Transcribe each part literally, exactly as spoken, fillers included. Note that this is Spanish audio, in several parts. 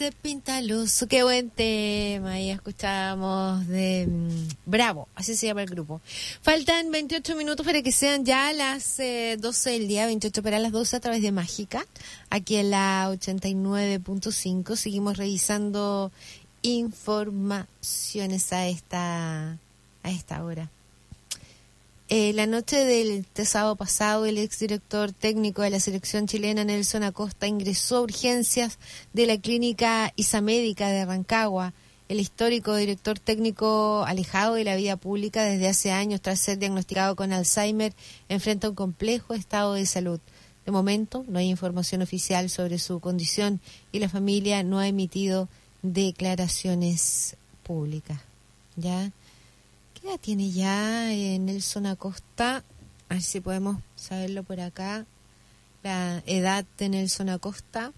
se pinta luz. Qué buen tema. Ahí escuchábamos de um, Bravo, así se llama el grupo. Faltan veintiocho minutos para que sean ya las eh, doce del día, veintiocho para las doce a través de Mágica, aquí en la ochenta y nueve punto cinco. Seguimos revisando informaciones a esta, a esta hora. Eh, la noche del sábado pasado, el exdirector técnico de la selección chilena, Nelson Acosta, ingresó a urgencias de la clínica Isamédica de Rancagua. El histórico director técnico, alejado de la vida pública desde hace años tras ser diagnosticado con Alzheimer, enfrenta un complejo estado de salud. De momento, no hay información oficial sobre su condición y la familia no ha emitido declaraciones públicas. ¿Ya? ¿Qué edad tiene ya eh, Nelson Acosta? A ver si podemos saberlo por acá. La edad de Nelson Acosta.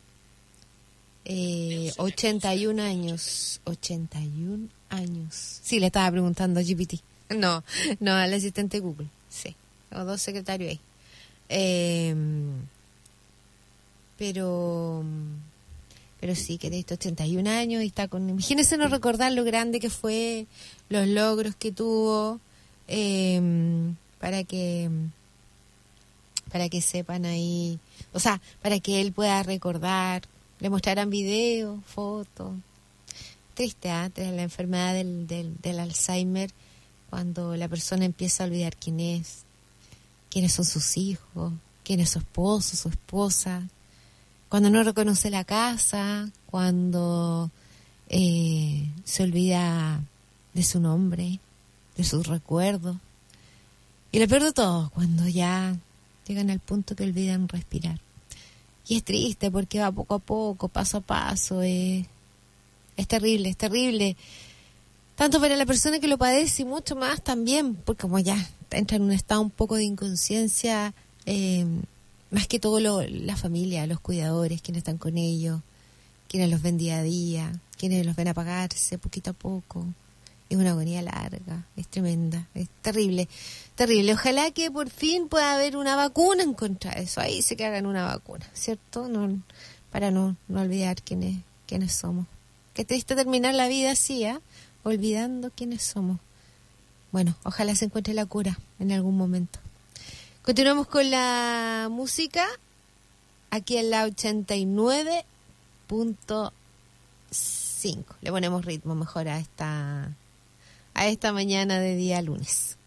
Eh, ochenta y un años. ochenta y un años. Sí, le estaba preguntando a G P T. No, no, al asistente Google. Sí, los dos secretarios ahí. Eh, pero... Pero sí, que de estos ochenta y un años y está con... Imagínense no recordar lo grande que fue, los logros que tuvo, eh, para que para que sepan ahí, o sea, para que él pueda recordar, le mostrarán videos, fotos. Triste, ¿eh? La enfermedad del, del, del Alzheimer, cuando la persona empieza a olvidar quién es, quiénes son sus hijos, quién es su esposo, su esposa. Cuando no reconoce la casa, cuando eh, se olvida de su nombre, de sus recuerdos. Y lo peor de todo, cuando ya llegan al punto que olvidan respirar. Y es triste porque va poco a poco, paso a paso. Eh, es terrible, es terrible. Tanto para la persona que lo padece y mucho más también, porque como ya entra en un estado un poco de inconsciencia, eh, más que todo lo, la familia, los cuidadores, quienes están con ellos, quienes los ven día a día, quienes los ven apagarse poquito a poco. Es una agonía larga, es tremenda, es terrible, terrible. Ojalá que por fin pueda haber una vacuna en contra de eso. Ahí se que hagan una vacuna, ¿cierto? No, para no, no olvidar quiénes, quiénes somos. Qué triste terminar la vida así, ¿eh? Olvidando quiénes somos. Bueno, ojalá se encuentre la cura en algún momento. Continuamos con la música aquí en la ochenta y nueve punto cinco. Le ponemos ritmo mejor a esta a esta mañana de día lunes.